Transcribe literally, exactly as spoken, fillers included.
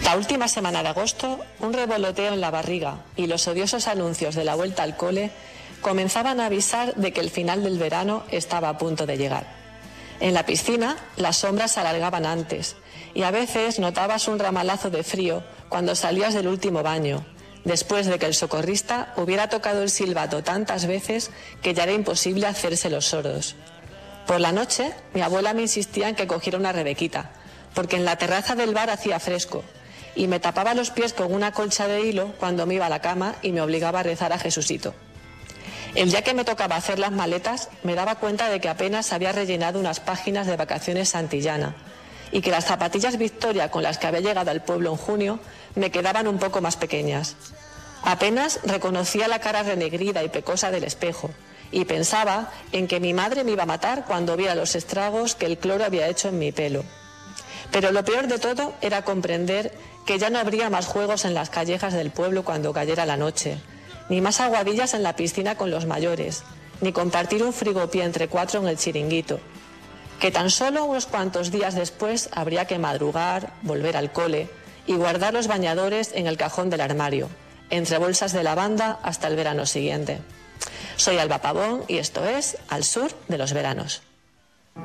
La última semana de agosto, un revoloteo en la barriga y los odiosos anuncios de la vuelta al cole comenzaban a avisar de que el final del verano estaba a punto de llegar. En la piscina, las sombras se alargaban antes y a veces notabas un ramalazo de frío cuando salías del último baño, después de que el socorrista hubiera tocado el silbato tantas veces que ya era imposible hacerse los sordos. Por la noche, mi abuela me insistía en que cogiera una rebequita, porque en la terraza del bar hacía fresco, y me tapaba los pies con una colcha de hilo cuando me iba a la cama y me obligaba a rezar a Jesucito. El día que me tocaba hacer las maletas, me daba cuenta de que apenas había rellenado unas páginas de vacaciones santillana y que las zapatillas Victoria con las que había llegado al pueblo en junio me quedaban un poco más pequeñas. Apenas reconocía la cara renegrida y pecosa del espejo y pensaba en que mi madre me iba a matar cuando viera los estragos que el cloro había hecho en mi pelo. Pero lo peor de todo era comprender que ya no habría más juegos en las callejas del pueblo cuando cayera la noche, ni más aguadillas en la piscina con los mayores, ni compartir un frigopié entre cuatro en el chiringuito, que tan solo unos cuantos días después habría que madrugar, volver al cole y guardar los bañadores en el cajón del armario, entre bolsas de lavanda hasta el verano siguiente. Soy Alba Pavón y esto es Al Sur de los Veranos.